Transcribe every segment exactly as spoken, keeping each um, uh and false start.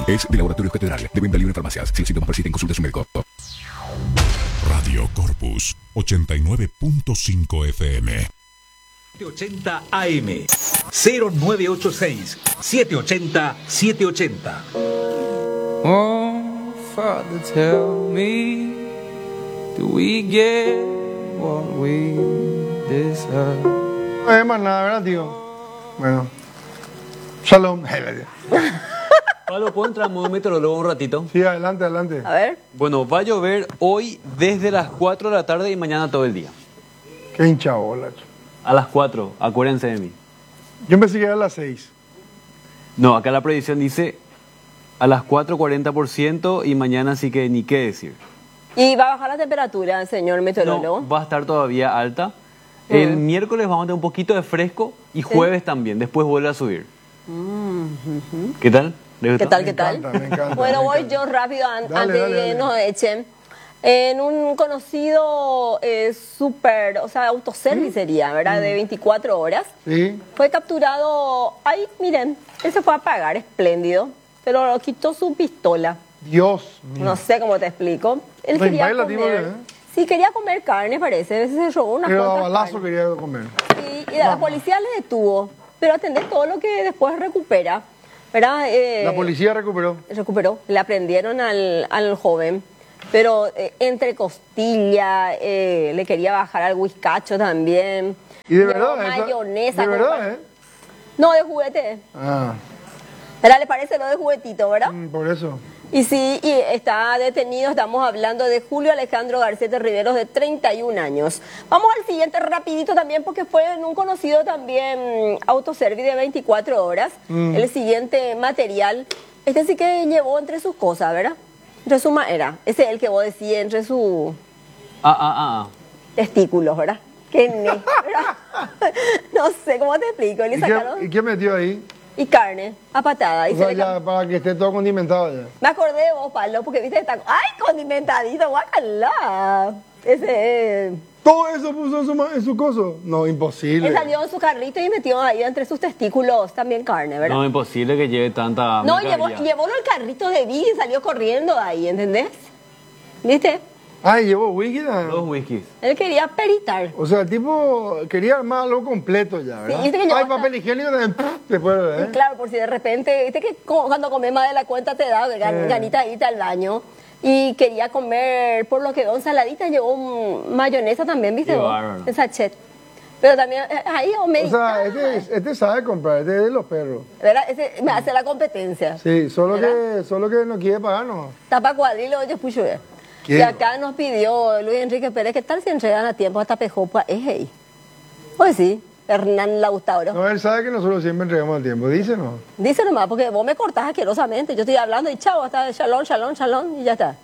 Es de Laboratorios Catedral. De venta libre en farmacias. Si los síntomas persisten, consulte a su médico. Radio Corpus ochenta y nueve punto cinco F M. siete ochenta A M cero nueve ocho seis siete ochenta siete ochenta. Oh, Father, tell me, do we get what we deserve? No hay más nada, ¿verdad, tío? Bueno. Shalom. Pablo, ¿puedo entrar en modo meteorólogo un ratito? Sí, adelante, adelante. A ver. Bueno, va a llover hoy desde las cuatro de la tarde y mañana todo el día. Qué hincha bola. A las cuatro, acuérdense de mí. Yo pensé que era a las seis. No, acá la predicción dice a las cuatro cuarenta por ciento y mañana sí que ni qué decir. ¿Y va a bajar la temperatura, señor meteorólogo? No, va a estar todavía alta. El Mm. miércoles vamos a tener un poquito de fresco y jueves también, después vuelve a subir. Mm, ujú. ¿Qué tal? ¿Les ¿Qué gusta? tal, qué tal? encanta, me encanta, Bueno, me voy encanta. yo rápido an- Dale, antes dale, de que dale. nos echen. En un conocido eh, super, o sea, autoservice sería, ¿verdad? De veinticuatro horas. Sí. Fue capturado, ay, miren, él se fue a pagar, espléndido, pero lo quitó su pistola. Dios mío. No sé cómo te explico. Él No, quería baila, comer, tipo, ¿eh? sí, quería comer carne, parece. A veces se robó unas Pero a cuantas balazo carnes. quería comer. Sí, y la policía le detuvo, pero atender todo lo que después recupera, ¿verdad? Eh, La policía recuperó. recuperó, le aprendieron al, al joven, pero eh, entre costilla, eh, le quería bajar al whiskacho también. Y de Llevó verdad, esa- mayonesa. de como verdad, para- ¿eh? No, de juguete. Ah, ¿Verdad? ¿Le parece lo de juguetito, verdad? mm, por eso. Y sí, y está detenido, estamos hablando de Julio Alejandro Garcete Riveros, de treinta y un años. Vamos al siguiente rapidito también, porque fue en un conocido también mm, autoservice de veinticuatro horas. Mm. El siguiente material, este sí que llevó entre sus cosas, ¿verdad? Entre su madera, ese es el que vos decías, entre sus Ah, ah, ah, ah. testículos, ¿verdad? Que ne, ¿verdad? No sé cómo te explico, le ¿Y sacaron... qué, ¿Y qué metió ahí? Y carne, a patada. Y O se sea, le ya, cam- para que esté todo condimentado ya. Me acordé de vos, Pablo, porque viste, está... ¡Ay, condimentadito, guacala! Ese es... ¿Todo eso puso en su, ma- en su coso? No, imposible. Él salió en su carrito y metió ahí entre sus testículos también carne, ¿verdad? No, imposible que lleve tanta No, llevó, mercadería. llevólo el carrito de Big y salió corriendo de ahí, ¿entendés? ¿Viste? Ay, llevó whisky. ¿no? Dos whiskies. Él quería peritar. O sea, el tipo quería armar algo completo ya, ¿verdad? viste que llevó Ay, hasta- papel higiénico también. Después, Y ¿eh? claro, por si de repente, viste que co- cuando comes más de la cuenta te da gan- Sí. ganita de irte al baño. Y quería comer, por lo que veo, ensaladita, llevó un mayonesa también, ¿viste Qué vos? bárbaro. En sachet. Pero también, eh, ahí, o O sea, este, este sabe comprar, este es de los perros. ¿verdad? Ese me hace la competencia. Sí, solo ¿Verdad? que, solo que no quiere pagar, ¿no? Tapa cuadrilo, oye, pucho. eh. Y Quiero. acá nos pidió Luis Enrique Pérez, ¿qué tal si entregan a tiempo hasta Pejopa? Es ahí. Pues sí, Hernán Lautauro. No, él sabe que nosotros siempre entregamos al tiempo, dice, ¿no? Dice nomás, porque vos me cortás asquerosamente. Yo estoy hablando y chao, hasta shalom, shalom, shalom, y ya está.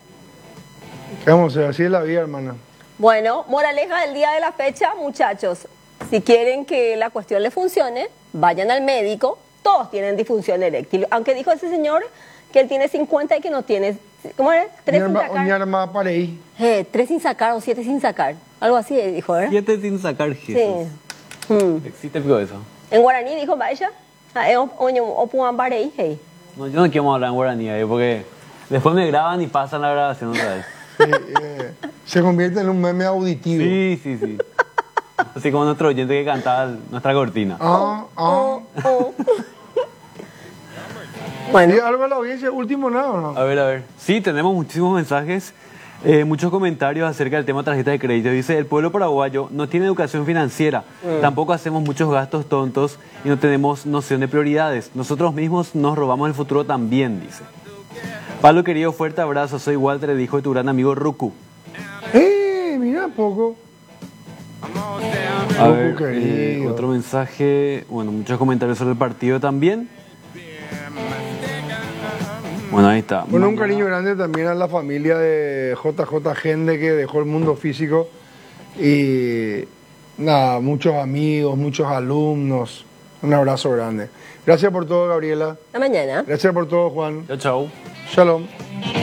¿Qué vamos a hacer? Así es la vida, hermana. Bueno, moraleja del día de la fecha, muchachos. Si quieren que la cuestión les funcione, vayan al médico. Todos tienen disfunción eréctil. Aunque dijo ese señor que él tiene cincuenta y que no tiene... ¿Cómo es? Mi Tres sin arma, mi sacar. arma para ahí. Eh, tres sin sacar o siete sin sacar. Algo así dijo, ¿verdad? Siete sin sacar Jesús. Sí. Mm. Existe algo de eso. En guaraní dijo, vaya. Ah, es oño, opuan barei, hey. No, yo no quiero hablar en guaraní ahí porque después me graban y pasan la grabación otra vez. Eh, eh, se convierte en un meme auditivo. Sí, sí, sí. Así como nuestro oyente que cantaba nuestra cortina. Ah, ah. Oh, oh. Bueno. ¿Y algo de la audiencia? ¿Último nada o no? A ver, a ver. Sí, tenemos muchísimos mensajes, eh, muchos comentarios acerca del tema tarjeta de crédito. Dice, el pueblo paraguayo no tiene educación financiera, Mm. tampoco hacemos muchos gastos tontos y no tenemos noción de prioridades. Nosotros mismos nos robamos el futuro también, dice. Pablo querido, fuerte abrazo. Soy Walter, el hijo de tu gran amigo Ruku. ¡Eh! Mira, poco. A Ruku, ver, eh, querido. otro mensaje, bueno, muchos comentarios sobre el partido también. Bueno, ahí está. Bueno, un Mañana- cariño grande también a la familia de J J Gende que dejó el mundo físico. Y nada, muchos amigos, muchos alumnos. Un abrazo grande. Gracias por todo, Gabriela. Hasta mañana. Gracias por todo, Juan. Chao, chao. Shalom.